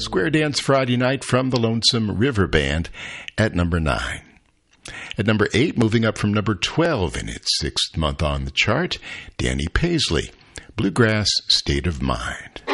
Square Dance Friday Night from the Lonesome River Band at number 9. At number 8, moving up from number 12 in its 6th month on the chart, Danny Paisley, Bluegrass State of Mind.